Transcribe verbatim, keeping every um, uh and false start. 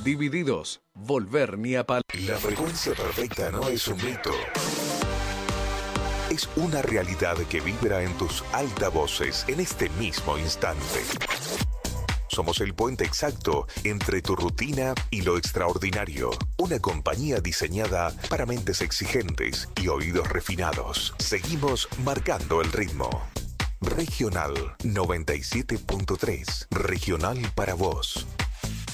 Divididos, volver ni a pal... La frecuencia perfecta no es un mito. Es una realidad que vibra en tus altavoces en este mismo instante. Somos el puente exacto entre tu rutina y lo extraordinario. Una compañía diseñada para mentes exigentes y oídos refinados. Seguimos marcando el ritmo. Regional noventa y siete punto tres. Regional para vos.